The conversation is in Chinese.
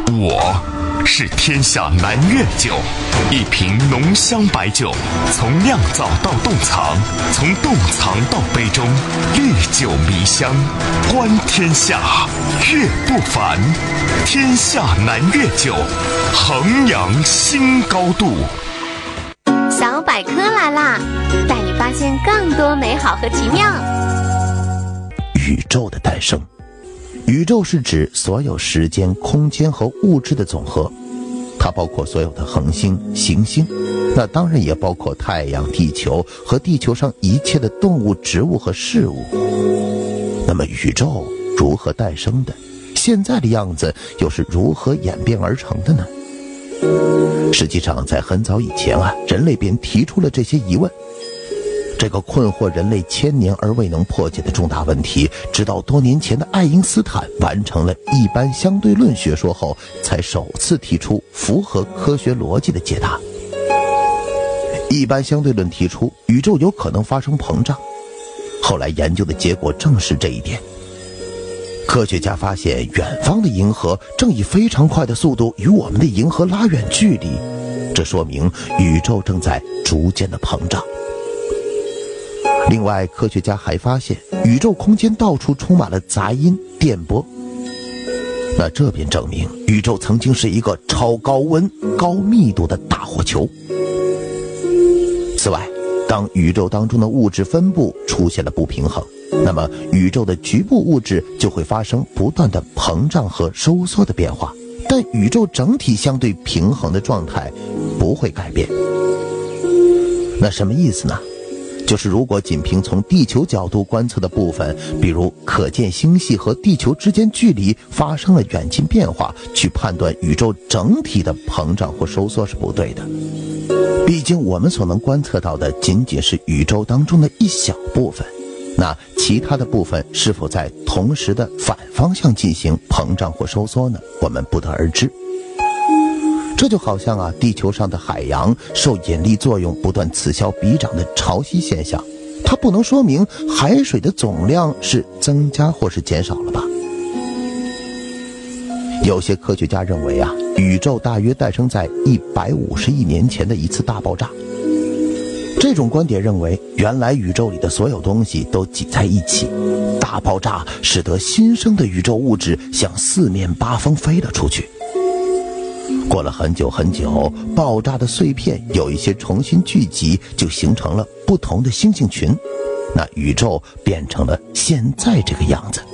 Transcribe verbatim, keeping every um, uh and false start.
我是天下南岳酒，一瓶浓香白酒，从酿造到冻藏，从冻藏到杯中，历久弥香，观天下，岳不凡。天下南岳酒，衡阳新高度。 小百科来啦，带你发现更多美好和奇妙。 宇宙的诞生。宇宙是指所有时间、空间和物质的总和，它包括所有的恒星、行星，那当然也包括太阳、地球和地球上一切的动物、植物和事物。那么宇宙如何诞生的？现在的样子又是如何演变而成的呢？实际上在很早以前啊，人类便提出了这些疑问。这个困惑人类千年而未能破解的重大问题，直到多年前的爱因斯坦完成了一般相对论学说后，才首次提出符合科学逻辑的解答。一般相对论提出宇宙有可能发生膨胀，后来研究的结果证实这一点。科学家发现远方的银河正以非常快的速度与我们的银河拉远距离，这说明宇宙正在逐渐的膨胀。另外，科学家还发现宇宙空间到处充满了杂音、电波，那这便证明宇宙曾经是一个超高温、高密度的大火球。此外，当宇宙当中的物质分布出现了不平衡，那么宇宙的局部物质就会发生不断的膨胀和收缩的变化，但宇宙整体相对平衡的状态不会改变。那什么意思呢？就是如果仅凭从地球角度观测的部分，比如可见星系和地球之间距离发生了远近变化，去判断宇宙整体的膨胀或收缩是不对的。毕竟我们所能观测到的仅仅是宇宙当中的一小部分，那其他的部分是否在同时的反方向进行膨胀或收缩呢？我们不得而知。这就好像啊，地球上的海洋受引力作用不断此消彼长的潮汐现象，它不能说明海水的总量是增加或是减少了吧？有些科学家认为啊，宇宙大约诞生在一百五十亿年前的一次大爆炸。这种观点认为，原来宇宙里的所有东西都挤在一起，大爆炸使得新生的宇宙物质向四面八方飞了出去。过了很久很久，爆炸的碎片有一些重新聚集，就形成了不同的星星群，那宇宙变成了现在这个样子。